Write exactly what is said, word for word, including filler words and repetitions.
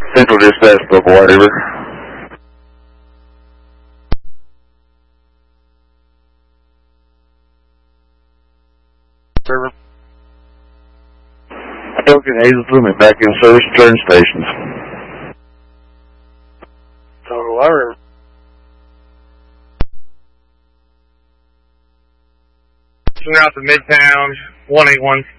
Central Dispatch, Local Whatever. Server. Token Hazelton and back in service turn stations. Total Whatever. Route to Midtown, one eight one